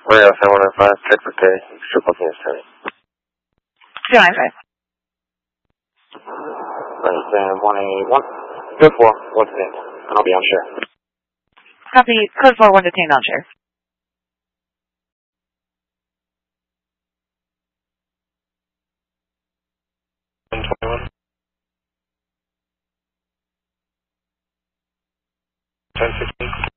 Rio 7105, check for K. Strip up news 10. 295. Understand 181. Good 4, what's it? I'll be on share. Copy. Code 41 detained on share. Ten 16.